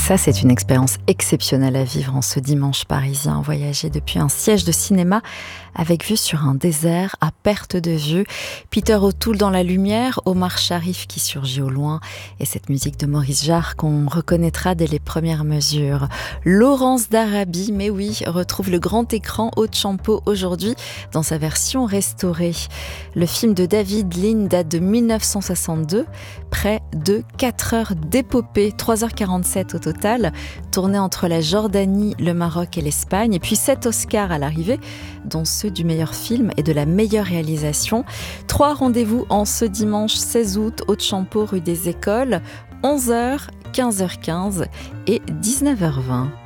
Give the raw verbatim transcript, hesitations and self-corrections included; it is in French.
Ça, c'est une expérience exceptionnelle à vivre en ce dimanche parisien. Voyager depuis un siège de cinéma avec vue sur un désert à perte de vue. Peter O'Toole dans la lumière, Omar Sharif qui surgit au loin et cette musique de Maurice Jarre qu'on reconnaîtra dès les premières mesures. Laurence d'Arabie, mais oui, retrouve le grand écran Haute-Champeau aujourd'hui dans sa version restaurée. Le film de David Lean date de dix-neuf cent soixante-deux, près de quatre heures d'épopée, trois heures quarante-sept au total, tourné entre la Jordanie, le Maroc et l'Espagne, et puis sept Oscars à l'arrivée, dont ceux du meilleur film et de la meilleure réalisation. Trois rendez-vous en ce dimanche seize août, Haute-Champeau, rue des Écoles, onze heures, quinze heures quinze et dix-neuf heures vingt.